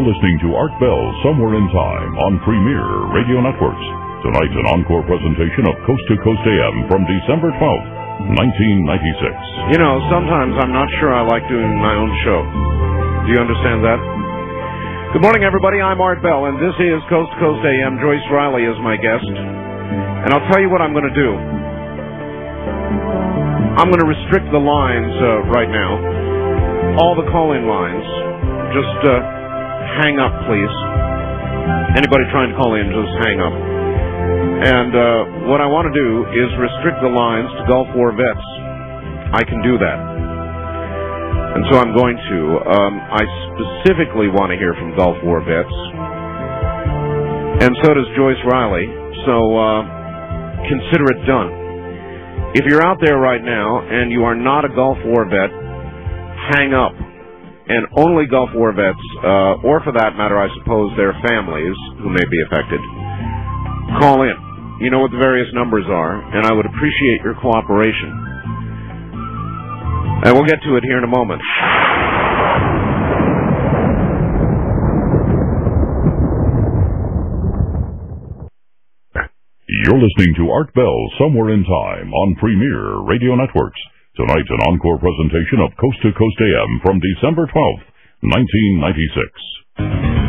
You're listening to Art Bell Somewhere in Time on Premier Radio Networks. Tonight's an encore presentation of Coast to Coast AM from December 12th, 1996. You know, sometimes I'm not sure I like doing my own show. Do you understand that? Good morning, everybody. I'm Art Bell, and this is Coast to Coast AM. Joyce Riley is my guest. And I'll tell you what I'm going to do. I'm going to restrict the lines right now. All the call-in lines. Just hang up, please. Anybody trying to call in, just hang up. And what I want to do is restrict the lines to Gulf War vets. I can do that. And so I'm going to. I specifically want to hear from Gulf War vets. And so does Joyce Riley. So consider it done. If you're out there right now and you are not a Gulf War vet, hang up. And only Gulf War vets, or for that matter, I suppose, their families who may be affected, call in. You know what the various numbers are, and I would appreciate your cooperation. And we'll get to it here in a moment. You're listening to Art Bell Somewhere in Time on Premier Radio Networks. Tonight's an encore presentation of Coast to Coast AM from December 12th, 1996.